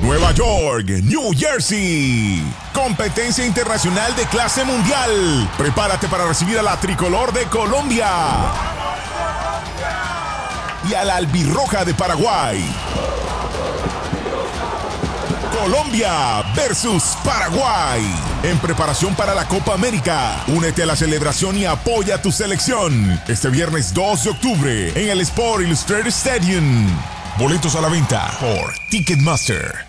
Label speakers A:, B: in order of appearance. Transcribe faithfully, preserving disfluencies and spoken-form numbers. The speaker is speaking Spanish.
A: Nueva York, New Jersey. Competencia internacional de clase mundial. Prepárate para recibir a la tricolor de Colombia y a la albirroja de Paraguay. Colombia versus Paraguay. En preparación para la Copa América. Únete a la celebración y apoya a tu selección. Este viernes dos de octubre en el Sport Illustrated Stadium. Boletos a la venta por Ticketmaster.